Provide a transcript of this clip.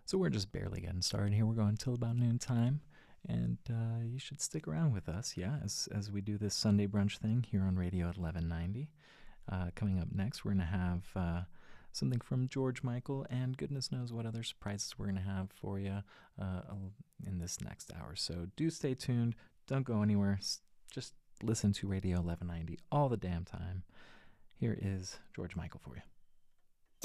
So we're just barely getting started here. We're going until about noon time, and you should stick around with us, yeah, as we do this Sunday brunch thing here on Radio at 1190. Coming up next, we're going to have something from George Michael, and goodness knows what other surprises we're going to have for you uh, in this next hour. So do stay tuned. Don't go anywhere. Just listen to Radio 1190 all the damn time. Here is George Michael for you.